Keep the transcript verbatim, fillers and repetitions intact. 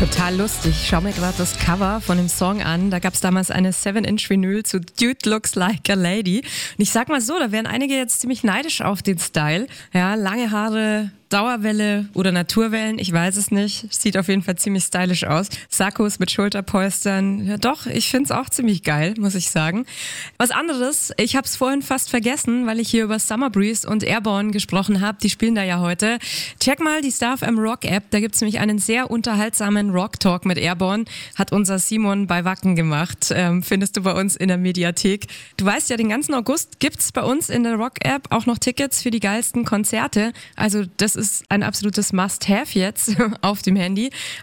Total lustig. Ich schau mir gerade das Cover von dem Song an. Da gab es damals eine seven inch Vinyl zu Dude Looks Like a Lady. Und ich sag mal so, da wären einige jetzt ziemlich neidisch auf den Style. Ja, lange Haare, Dauerwelle oder Naturwellen, ich weiß es nicht. Sieht auf jeden Fall ziemlich stylisch aus. Sakkos mit Schulterpolstern. Ja doch, ich find's auch ziemlich geil, muss ich sagen. Was anderes, ich hab's vorhin fast vergessen, weil ich hier über Summer Breeze und Airborne gesprochen habe. Die spielen da ja heute. Check mal die Star F M Rock App. Da gibt's nämlich einen sehr unterhaltsamen Rock Talk mit Airborne. Hat unser Simon bei Wacken gemacht. Ähm, findest du bei uns in der Mediathek. Du weißt ja, den ganzen August gibt's bei uns in der Rock App auch noch Tickets für die geilsten Konzerte. Also das ist ein absolutes Must-Have jetzt auf dem Handy.